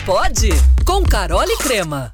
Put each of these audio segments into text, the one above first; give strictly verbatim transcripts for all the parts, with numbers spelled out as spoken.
pode, com Carol e Crema.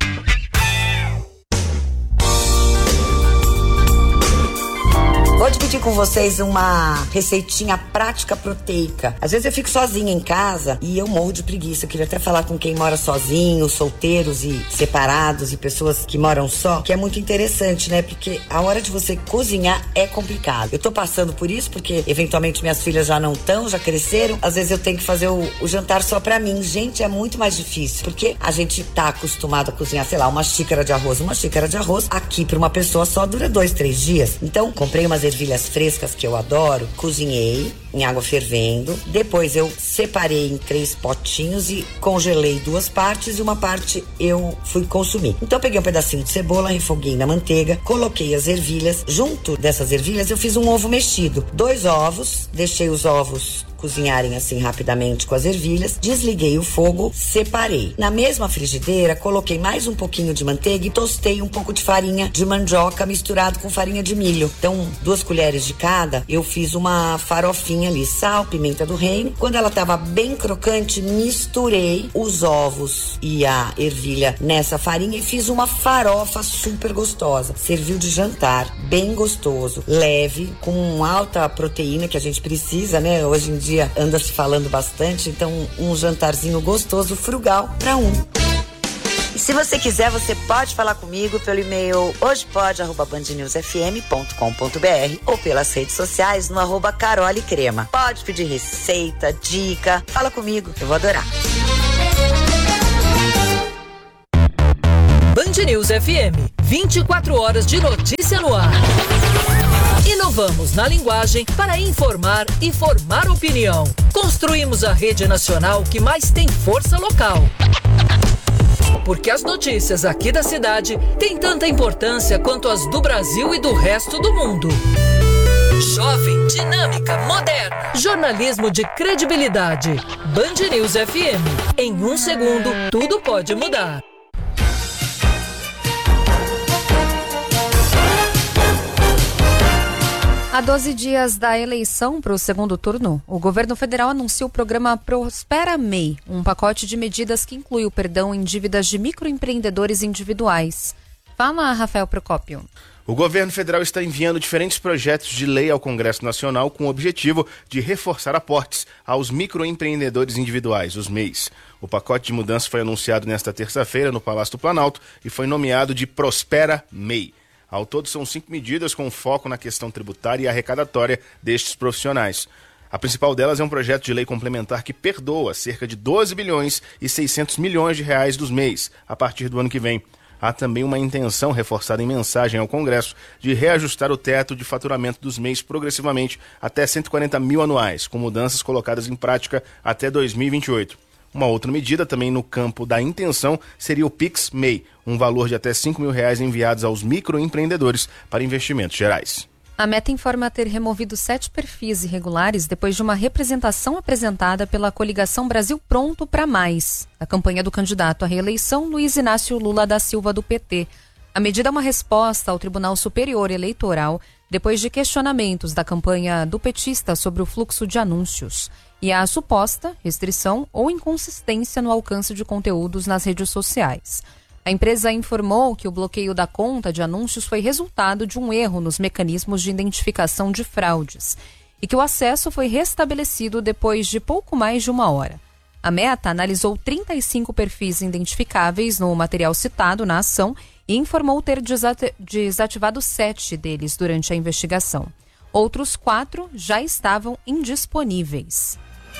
Vou dividir com vocês uma receitinha prática proteica. Às vezes eu fico sozinha em casa e eu morro de preguiça. Eu queria até falar com quem mora sozinho, solteiros e separados e pessoas que moram só, que é muito interessante, né? Porque a hora de você cozinhar é complicado. Eu tô passando por isso porque eventualmente minhas filhas já não estão, já cresceram. Às vezes eu tenho que fazer o, o jantar só pra mim. Gente, é muito mais difícil, porque a gente tá acostumado a cozinhar, sei lá, uma xícara de arroz. Uma xícara de arroz aqui pra uma pessoa só dura dois, três dias. Então, comprei umas ervilhas frescas que eu adoro, cozinhei em água fervendo, depois eu separei em três potinhos e congelei duas partes e uma parte eu fui consumir. Então eu peguei um pedacinho de cebola, refoguei na manteiga, coloquei as ervilhas, junto dessas ervilhas eu fiz um ovo mexido, dois ovos, deixei os ovos cozinharem assim rapidamente com as ervilhas, desliguei o fogo, separei. Na mesma frigideira, coloquei mais um pouquinho de manteiga e tostei um pouco de farinha de mandioca misturado com farinha de milho. Então, duas colheres de cada, eu fiz uma farofinha ali, sal, pimenta do reino. Quando ela tava bem crocante, misturei os ovos e a ervilha nessa farinha e fiz uma farofa super gostosa. Serviu de jantar, bem gostoso, leve, com alta proteína que a gente precisa, né? Hoje em dia anda se falando bastante, então um jantarzinho gostoso, frugal para um. E se você quiser, você pode falar comigo pelo e-mail hojepode arroba band news f m ponto com ponto b r ou pelas redes sociais no arroba Carol e Crema. Pode pedir receita, dica, fala comigo, eu vou adorar. Band News F M, vinte e quatro horas de notícia no ar. Inovamos na linguagem para informar e formar opinião. Construímos a rede nacional que mais tem força local. Porque as notícias aqui da cidade têm tanta importância quanto as do Brasil e do resto do mundo. Jovem, dinâmica, moderna. Jornalismo de credibilidade. Band News F M. Em um segundo, tudo pode mudar. Há doze dias da eleição para o segundo turno, o governo federal anunciou o programa Prospera M E I, um pacote de medidas que inclui o perdão em dívidas de microempreendedores individuais. Fala, Rafael Procópio. O governo federal está enviando diferentes projetos de lei ao Congresso Nacional com o objetivo de reforçar aportes aos microempreendedores individuais, os M E Is. O pacote de mudança foi anunciado nesta terça-feira no Palácio do Planalto e foi nomeado de Prospera M E I. Ao todo, são cinco medidas com foco na questão tributária e arrecadatória destes profissionais. A principal delas é um projeto de lei complementar que perdoa cerca de doze bilhões e seiscentos milhões de reais dos M E Is a partir do ano que vem. Há também uma intenção reforçada em mensagem ao Congresso de reajustar o teto de faturamento dos M E Is progressivamente até cento e quarenta mil anuais, com mudanças colocadas em prática até dois mil e vinte e oito. Uma outra medida, também no campo da intenção, seria o Pix M E I, um valor de até cinco mil reais enviados aos microempreendedores para investimentos gerais. A Meta informa ter removido sete perfis irregulares depois de uma representação apresentada pela coligação Brasil Pronto para Mais, da campanha do candidato à reeleição Luiz Inácio Lula da Silva, do P T. A medida é uma resposta ao Tribunal Superior Eleitoral depois de questionamentos da campanha do petista sobre o fluxo de anúncios e a suposta restrição ou inconsistência no alcance de conteúdos nas redes sociais. A empresa informou que o bloqueio da conta de anúncios foi resultado de um erro nos mecanismos de identificação de fraudes e que o acesso foi restabelecido depois de pouco mais de uma hora. A Meta analisou trinta e cinco perfis identificáveis no material citado na ação e informou ter desativado sete deles durante a investigação. Outros quatro já estavam indisponíveis.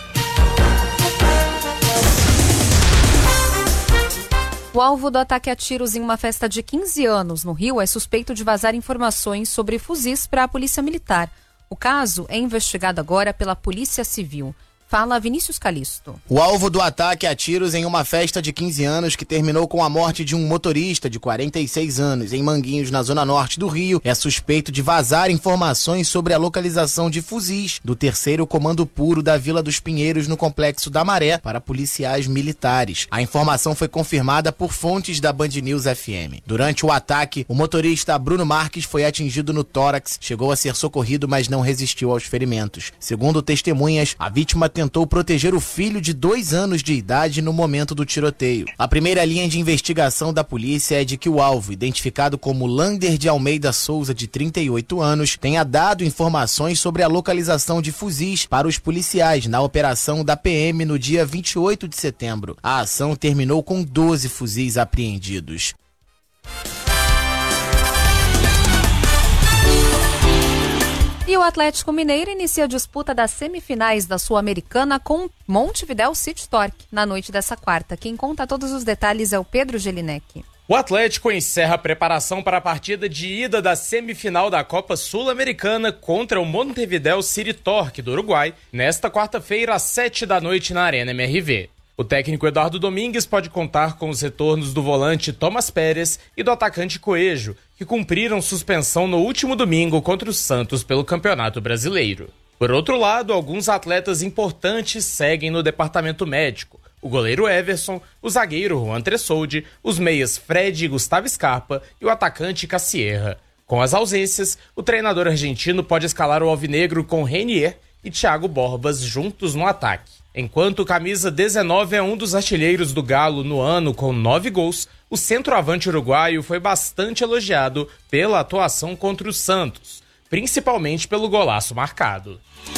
O alvo do ataque a tiros em uma festa de quinze anos no Rio é suspeito de vazar informações sobre fuzis para a Polícia Militar. O caso é investigado agora pela Polícia Civil. Fala Vinícius Calisto. O alvo do ataque a tiros em uma festa de quinze anos que terminou com a morte de um motorista de quarenta e seis anos em Manguinhos, na zona norte do Rio, é suspeito de vazar informações sobre a localização de fuzis do terceiro Comando Puro da Vila dos Pinheiros no Complexo da Maré para policiais militares. A informação foi confirmada por fontes da Band News F M. Durante o ataque, o motorista Bruno Marques foi atingido no tórax, chegou a ser socorrido, mas não resistiu aos ferimentos. Segundo testemunhas, a vítima tentou tentou proteger o filho de dois anos de idade no momento do tiroteio. A primeira linha de investigação da polícia é de que o alvo, identificado como Lander de Almeida Souza, de trinta e oito anos, tenha dado informações sobre a localização de fuzis para os policiais na operação da P M no dia vinte e oito de setembro. A ação terminou com doze fuzis apreendidos. E o Atlético Mineiro inicia a disputa das semifinais da Sul-Americana com Montevidéu City Torque na noite dessa quarta. Quem conta todos os detalhes é o Pedro Gelinek. O Atlético encerra a preparação para a partida de ida da semifinal da Copa Sul-Americana contra o Montevidéu City Torque do Uruguai, nesta quarta-feira às sete da noite na Arena M R V. O técnico Eduardo Domingues pode contar com os retornos do volante Thomas Pérez e do atacante Coelho, que cumpriram suspensão no último domingo contra o Santos pelo Campeonato Brasileiro. Por outro lado, alguns atletas importantes seguem no departamento médico. O goleiro Everson, o zagueiro Juan Tressoldi, os meias Fred e Gustavo Scarpa e o atacante Cassierra. Com as ausências, o treinador argentino pode escalar o alvinegro com Renier e Thiago Borbas juntos no ataque. Enquanto o camisa dezenove é um dos artilheiros do Galo no ano com nove gols, o centroavante uruguaio foi bastante elogiado pela atuação contra o Santos, principalmente pelo golaço marcado.